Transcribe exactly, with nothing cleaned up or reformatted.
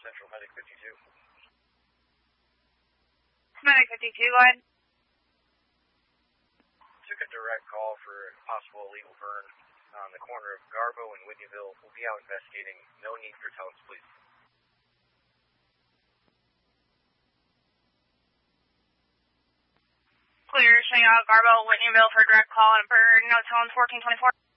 Central Medic fifty-two. Medic fifty-two, go ahead. Took a direct call for a possible illegal burn on the corner of Garbo and Whitneyville. We'll be out investigating. No need for tones, please. Clear, showing out Garbo, Whitneyville for direct call and burn. No tones, fourteen twenty-four.